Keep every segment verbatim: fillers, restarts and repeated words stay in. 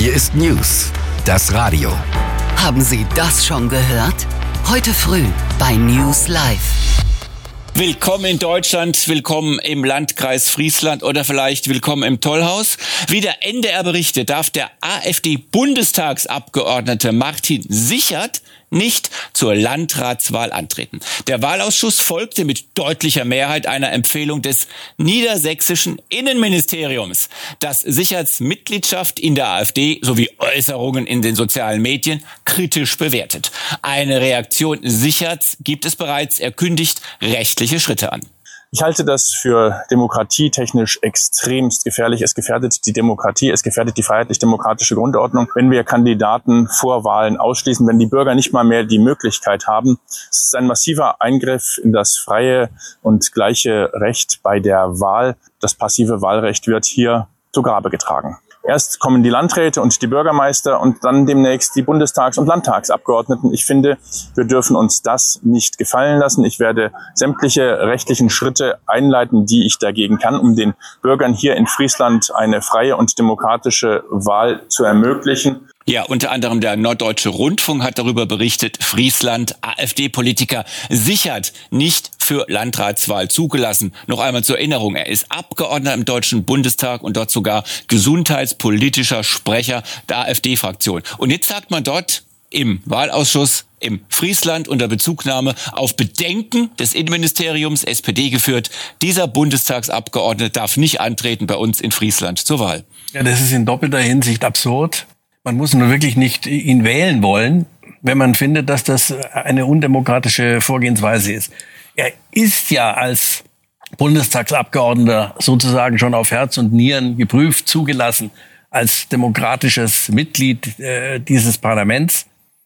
Hier ist News, das Radio. Haben Sie das schon gehört? Heute früh bei News Live. Willkommen in Deutschland, willkommen im Landkreis Friesland oder vielleicht willkommen im Tollhaus. Wie der N D R berichtet, darf der AfD-Bundestagsabgeordnete Martin Sichert nicht zur Landratswahl antreten. Der Wahlausschuss folgte mit deutlicher Mehrheit einer Empfehlung des niedersächsischen Innenministeriums, das Sicherts Mitgliedschaft in der AfD sowie Äußerungen in den sozialen Medien kritisch bewertet. Eine Reaktion Sicherts gibt es bereits, er kündigt rechtliche Schritte an. Ich halte das für demokratietechnisch extremst gefährlich. Es gefährdet die Demokratie, es gefährdet die freiheitlich-demokratische Grundordnung, wenn wir Kandidaten vor Wahlen ausschließen, wenn die Bürger nicht mal mehr die Möglichkeit haben. Es ist ein massiver Eingriff in das freie und gleiche Recht bei der Wahl. Das passive Wahlrecht wird hier zu Grabe getragen. Erst kommen die Landräte und die Bürgermeister und dann demnächst die Bundestags- und Landtagsabgeordneten. Ich finde, wir dürfen uns das nicht gefallen lassen. Ich werde sämtliche rechtlichen Schritte einleiten, die ich dagegen kann, um den Bürgern hier in Friesland eine freie und demokratische Wahl zu ermöglichen. Ja, unter anderem der Norddeutsche Rundfunk hat darüber berichtet, Friesland, AfD-Politiker Sichert nicht für Landratswahl zugelassen. Noch einmal zur Erinnerung, er ist Abgeordneter im Deutschen Bundestag und dort sogar gesundheitspolitischer Sprecher der AfD-Fraktion. Und jetzt sagt man dort im Wahlausschuss im Friesland unter Bezugnahme auf Bedenken des Innenministeriums, S P D geführt, dieser Bundestagsabgeordnete darf nicht antreten bei uns in Friesland zur Wahl. Ja, das ist in doppelter Hinsicht absurd. Man muss nur wirklich nicht ihn wählen wollen, wenn man findet, dass das eine undemokratische Vorgehensweise ist. Er ist ja als Bundestagsabgeordneter sozusagen schon auf Herz und Nieren geprüft, zugelassen als demokratisches Mitglied äh, dieses Parlaments.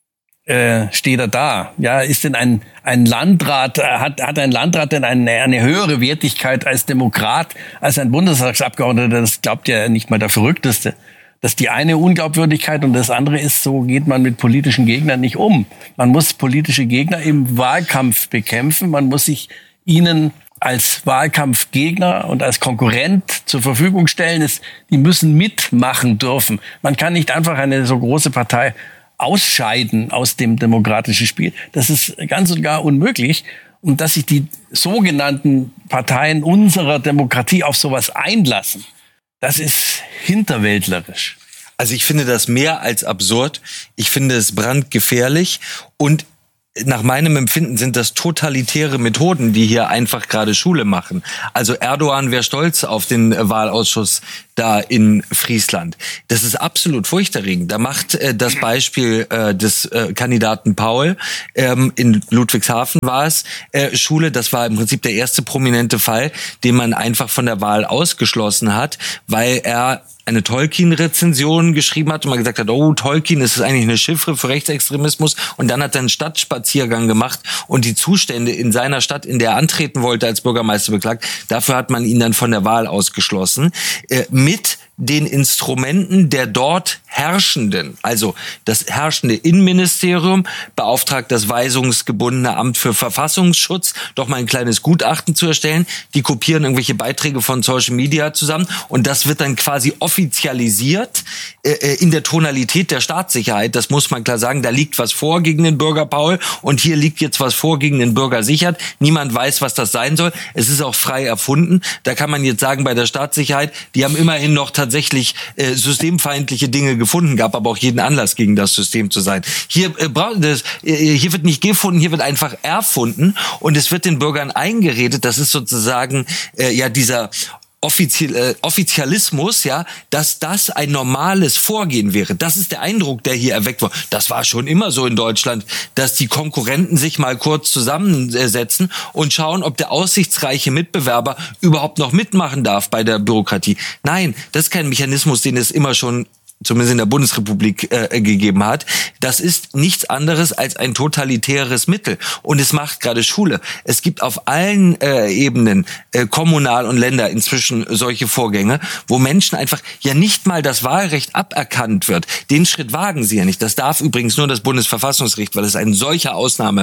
Äh, steht er da? Ja, ist denn ein ein Landrat hat hat ein Landrat denn eine eine höhere Wertigkeit als Demokrat als ein Bundestagsabgeordneter? Das glaubt ja nicht mal der Verrückteste. Das ist die eine Unglaubwürdigkeit und das andere ist, so geht man mit politischen Gegnern nicht um. Man muss politische Gegner im Wahlkampf bekämpfen. Man muss sich ihnen als Wahlkampfgegner und als Konkurrent zur Verfügung stellen. Es, die müssen mitmachen dürfen. Man kann nicht einfach eine so große Partei ausscheiden aus dem demokratischen Spiel. Das ist ganz und gar unmöglich. Und dass sich die sogenannten Parteien unserer Demokratie auf sowas einlassen, das ist hinterwäldlerisch. Also ich finde das mehr als absurd. Ich finde es brandgefährlich und nach meinem Empfinden sind das totalitäre Methoden, die hier einfach gerade Schule machen. Also Erdogan wäre stolz auf den Wahlausschuss da in Friesland. Das ist absolut furchterregend. Da macht äh, das Beispiel äh, des äh, Kandidaten Paul, ähm, in Ludwigshafen war es, äh, Schule. Das war im Prinzip der erste prominente Fall, den man einfach von der Wahl ausgeschlossen hat, weil er eine Tolkien-Rezension geschrieben hat und man gesagt hat, oh, Tolkien, das ist eigentlich eine Chiffre für Rechtsextremismus. Und dann hat er einen Stadtspaziergang gemacht und die Zustände in seiner Stadt, in der er antreten wollte als Bürgermeister, beklagt. Dafür hat man ihn dann von der Wahl ausgeschlossen. Äh, mit den Instrumenten der dort Herrschenden, also das herrschende Innenministerium beauftragt das weisungsgebundene Amt für Verfassungsschutz, doch mal ein kleines Gutachten zu erstellen. Die kopieren irgendwelche Beiträge von Social Media zusammen und das wird dann quasi offizialisiert äh, in der Tonalität der Staatssicherheit. Das muss man klar sagen, da liegt was vor gegen den Bürger Paul und hier liegt jetzt was vor gegen den Bürger Sichert. Niemand weiß, was das sein soll. Es ist auch frei erfunden. Da kann man jetzt sagen, bei der Staatssicherheit, die haben immerhin noch tatsächlich tatsächlich äh, systemfeindliche Dinge gefunden, gab aber auch jeden Anlass, gegen das System zu sein. Hier, äh, das, äh, hier wird nicht gefunden, hier wird einfach erfunden und es wird den Bürgern eingeredet, das ist sozusagen äh, ja dieser Offizial, äh, Offizialismus, ja, dass das ein normales Vorgehen wäre. Das ist der Eindruck, der hier erweckt wurde. Das war schon immer so in Deutschland, dass die Konkurrenten sich mal kurz zusammensetzen und schauen, ob der aussichtsreiche Mitbewerber überhaupt noch mitmachen darf bei der Bürokratie. Nein, das ist kein Mechanismus, den es immer schon zumindest in der Bundesrepublik äh, gegeben hat. Das ist nichts anderes als ein totalitäres Mittel. Und es macht gerade Schule. Es gibt auf allen äh, Ebenen, äh, kommunal und Länder, inzwischen solche Vorgänge, wo Menschen einfach ja nicht mal das Wahlrecht aberkannt wird. Den Schritt wagen sie ja nicht. Das darf übrigens nur das Bundesverfassungsgericht, weil es ein solcher Ausnahme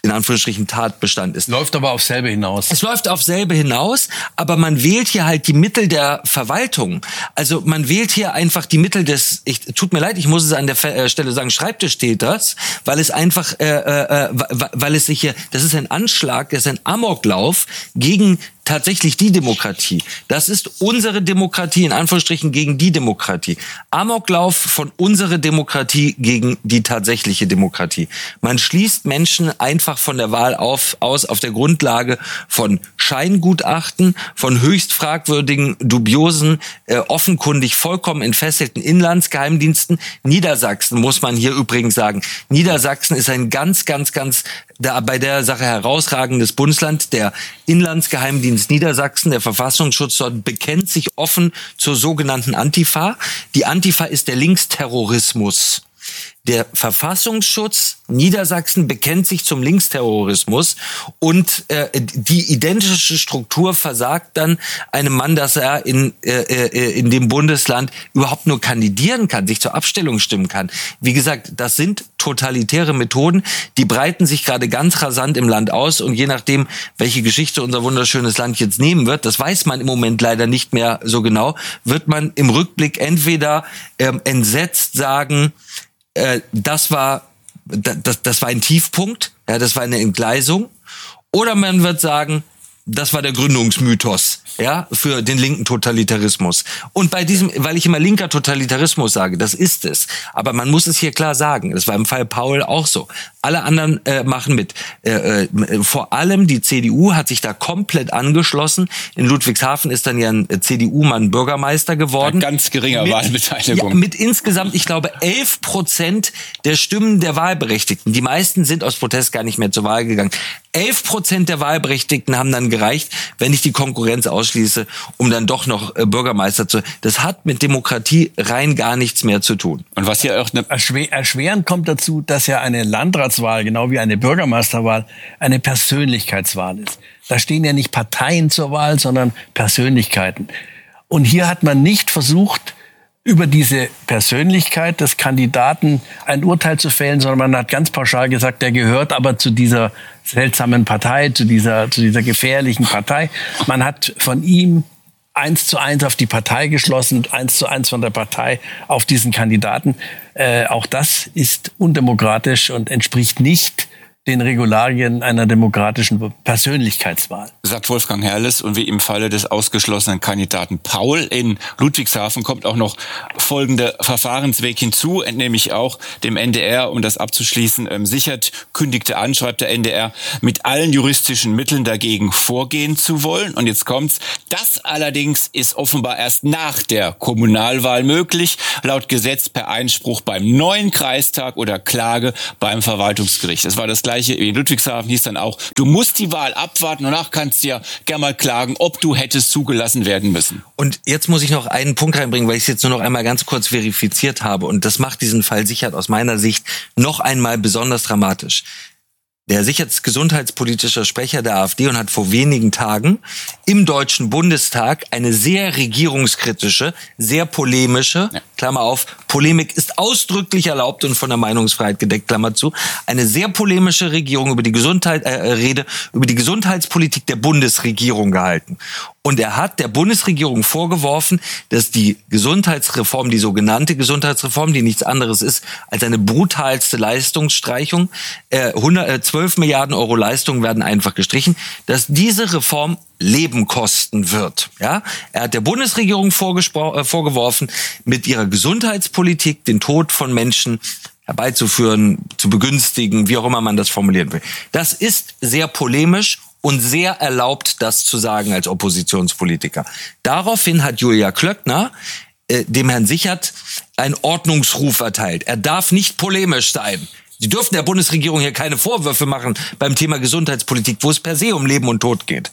in Anführungsstrichen Tatbestand ist. Läuft aber auf selbe hinaus. Es läuft auf selbe hinaus, aber man wählt hier halt die Mittel der Verwaltung. Also man wählt hier einfach die Mittel des, ich, tut mir leid, ich muss es an der Stelle sagen, Schreibtischtäters, weil es einfach, äh, äh, weil es sich hier, das ist ein Anschlag, das ist ein Amoklauf gegen tatsächlich die Demokratie. Das ist unsere Demokratie, in Anführungsstrichen, gegen die Demokratie. Amoklauf von unserer Demokratie gegen die tatsächliche Demokratie. Man schließt Menschen einfach von der Wahl auf, aus auf der Grundlage von Scheingutachten, von höchst fragwürdigen, dubiosen, äh, offenkundig vollkommen entfesselten Inlandsgeheimdiensten. Niedersachsen, muss man hier übrigens sagen. Niedersachsen ist ein ganz, ganz, ganz da bei der Sache herausragendes Bundesland. Der Inlandsgeheimdienst Niedersachsen, der Verfassungsschutz dort, bekennt sich offen zur sogenannten Antifa. Die Antifa ist der Linksterrorismus. Der Verfassungsschutz Niedersachsen bekennt sich zum Linksterrorismus und äh, die identische Struktur versagt dann einem Mann, dass er in äh, in dem Bundesland überhaupt nur kandidieren kann, sich zur Abstimmung stimmen kann. Wie gesagt, das sind totalitäre Methoden, die breiten sich gerade ganz rasant im Land aus und je nachdem, welche Geschichte unser wunderschönes Land jetzt nehmen wird, das weiß man im Moment leider nicht mehr so genau, wird man im Rückblick entweder ähm, entsetzt sagen, äh, das war das, das war ein Tiefpunkt, ja, das war eine Entgleisung, oder man wird sagen, das war der Gründungsmythos, ja, für den linken Totalitarismus. Und bei diesem, weil ich immer linker Totalitarismus sage, das ist es. Aber man muss es hier klar sagen. Das war im Fall Paul auch so. Alle anderen äh, machen mit. Äh, äh, vor allem die C D U hat sich da komplett angeschlossen. In Ludwigshafen ist dann ja ein C D U-Mann Bürgermeister geworden. Ein ganz geringer mit, Wahlbeteiligung. Ja, mit insgesamt, ich glaube, elf Prozent der Stimmen der Wahlberechtigten. Die meisten sind aus Protest gar nicht mehr zur Wahl gegangen. Elf Prozent der Wahlberechtigten haben dann gereicht, wenn ich die Konkurrenz ausschließe, um dann doch noch äh, Bürgermeister zu. Das hat mit Demokratie rein gar nichts mehr zu tun. Und was hier auch eine Erschwer, erschwerend kommt dazu, dass ja eine Landratswahl, genau wie eine Bürgermeisterwahl, eine Persönlichkeitswahl ist. Da stehen ja nicht Parteien zur Wahl, sondern Persönlichkeiten. Und hier hat man nicht versucht, über diese Persönlichkeit des Kandidaten ein Urteil zu fällen, sondern man hat ganz pauschal gesagt, der gehört aber zu dieser seltsamen Partei, zu dieser, zu dieser gefährlichen Partei. Man hat von ihm eins zu eins auf die Partei geschlossen, eins zu eins von der Partei auf diesen Kandidaten. Äh, auch das ist undemokratisch und entspricht nicht den Regularien einer demokratischen Persönlichkeitswahl. Sagt Wolfgang Herrles, und wie im Falle des ausgeschlossenen Kandidaten Paul in Ludwigshafen kommt auch noch folgender Verfahrensweg hinzu, nämlich auch dem N D R, um das abzuschließen, ähm, sichert, kündigte an, schreibt der N D R, mit allen juristischen Mitteln dagegen vorgehen zu wollen. Und jetzt kommt's. Das allerdings ist offenbar erst nach der Kommunalwahl möglich, laut Gesetz per Einspruch beim neuen Kreistag oder Klage beim Verwaltungsgericht. Das war das gleiche wie in Ludwigshafen, hieß dann auch, du musst die Wahl abwarten, danach kannst du ja gerne mal klagen, ob du hättest zugelassen werden müssen. Und jetzt muss ich noch einen Punkt reinbringen, weil ich es jetzt nur noch einmal ganz kurz verifiziert habe. Und das macht diesen Fall sicher aus meiner Sicht noch einmal besonders dramatisch. Der sicherheitsgesundheitspolitische Sprecher der AfD und hat vor wenigen Tagen im Deutschen Bundestag eine sehr regierungskritische, sehr polemische, ja. Klammer auf, Polemik ist ausdrücklich erlaubt und von der Meinungsfreiheit gedeckt, Klammer zu, eine sehr polemische Regierung über die Gesundheit, äh, Rede über die Gesundheitspolitik der Bundesregierung gehalten. Und er hat der Bundesregierung vorgeworfen, dass die Gesundheitsreform, die sogenannte Gesundheitsreform, die nichts anderes ist als eine brutalste Leistungsstreichung, äh, zwölf Milliarden Euro Leistungen werden einfach gestrichen, dass diese Reform Leben kosten wird. Ja, er hat der Bundesregierung vorgespro- äh, vorgeworfen, mit ihrer Gesundheitspolitik den Tod von Menschen herbeizuführen, zu begünstigen, wie auch immer man das formulieren will. Das ist sehr polemisch und sehr erlaubt, das zu sagen als Oppositionspolitiker. Daraufhin hat Julia Klöckner äh, dem Herrn Sichert einen Ordnungsruf erteilt. Er darf nicht polemisch sein. Sie dürfen der Bundesregierung hier keine Vorwürfe machen beim Thema Gesundheitspolitik, wo es per se um Leben und Tod geht.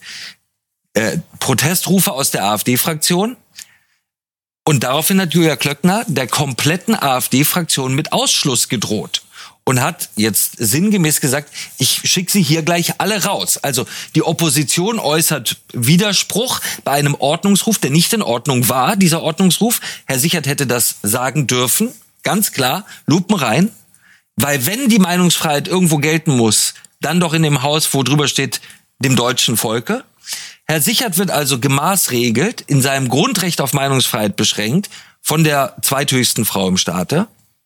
Äh, Protestrufe aus der AfD-Fraktion. Und daraufhin hat Julia Klöckner der kompletten AfD-Fraktion mit Ausschluss gedroht. Und hat jetzt sinngemäß gesagt, ich schicke sie hier gleich alle raus. Also die Opposition äußert Widerspruch bei einem Ordnungsruf, der nicht in Ordnung war, dieser Ordnungsruf. Herr Sichert hätte das sagen dürfen, ganz klar, Lupen rein. Weil wenn die Meinungsfreiheit irgendwo gelten muss, dann doch in dem Haus, wo drüber steht, dem deutschen Volke. Herr Sichert wird also gemaßregelt, in seinem Grundrecht auf Meinungsfreiheit beschränkt, von der zweithöchsten Frau im Staate.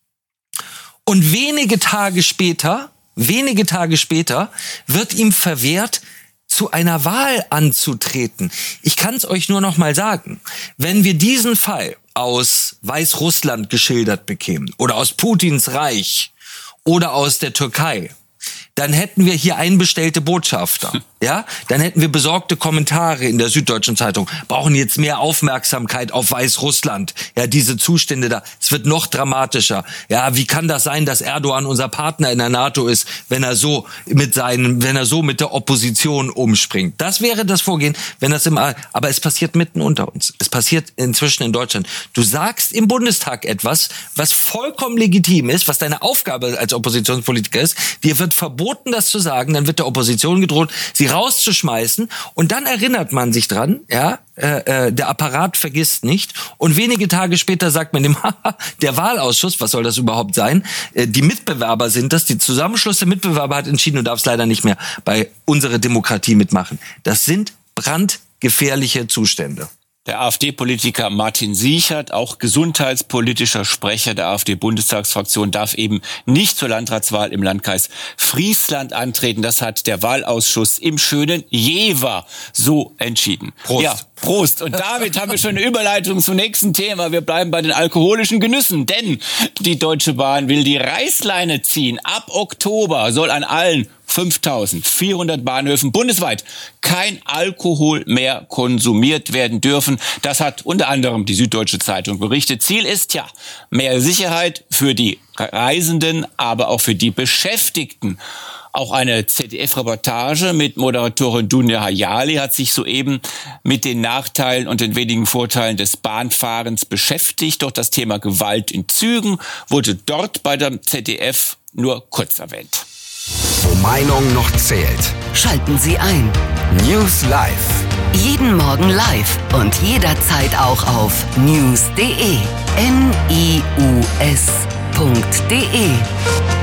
Und wenige Tage später, wenige Tage später wird ihm verwehrt, zu einer Wahl anzutreten. Ich kann es euch nur noch mal sagen. Wenn wir diesen Fall aus Weißrussland geschildert bekämen oder aus Putins Reich oder aus der Türkei, dann hätten wir hier einbestellte Botschafter. Ja, dann hätten wir besorgte Kommentare in der Süddeutschen Zeitung. Brauchen jetzt mehr Aufmerksamkeit auf Weißrussland. Ja, diese Zustände da. Es wird noch dramatischer. Ja, wie kann das sein, dass Erdogan unser Partner in der NATO ist, wenn er so mit seinen, wenn er so mit der Opposition umspringt? Das wäre das Vorgehen, wenn das im, aber es passiert mitten unter uns. Es passiert inzwischen in Deutschland. Du sagst im Bundestag etwas, was vollkommen legitim ist, was deine Aufgabe als Oppositionspolitiker ist. Dir wird verboten, das zu sagen. Dann wird der Opposition gedroht, sie rauszuschmeißen, und dann erinnert man sich dran, ja, äh, äh, der Apparat vergisst nicht, und wenige Tage später sagt man dem, haha, der Wahlausschuss, was soll das überhaupt sein? Äh, die Mitbewerber sind das, die Zusammenschluss der Mitbewerber hat entschieden, du darfst leider nicht mehr bei unserer Demokratie mitmachen. Das sind brandgefährliche Zustände. Der AfD-Politiker Martin Sichert, auch gesundheitspolitischer Sprecher der AfD-Bundestagsfraktion, darf eben nicht zur Landratswahl im Landkreis Friesland antreten. Das hat der Wahlausschuss im schönen Jever so entschieden. Prost. Ja, Prost. Und damit haben wir schon eine Überleitung zum nächsten Thema. Wir bleiben bei den alkoholischen Genüssen, denn die Deutsche Bahn will die Reißleine ziehen. Ab Oktober soll an allen fünftausendvierhundert Bahnhöfen bundesweit kein Alkohol mehr konsumiert werden dürfen. Das hat unter anderem die Süddeutsche Zeitung berichtet. Ziel ist ja mehr Sicherheit für die Reisenden, aber auch für die Beschäftigten. Auch eine Z D F-Reportage mit Moderatorin Dunja Hayali hat sich soeben mit den Nachteilen und den wenigen Vorteilen des Bahnfahrens beschäftigt. Doch das Thema Gewalt in Zügen wurde dort bei der Z D F nur kurz erwähnt. Wo Meinung noch zählt. Schalten Sie ein. News Live. Jeden Morgen live und jederzeit auch auf news punkt de. N I U S punkt de.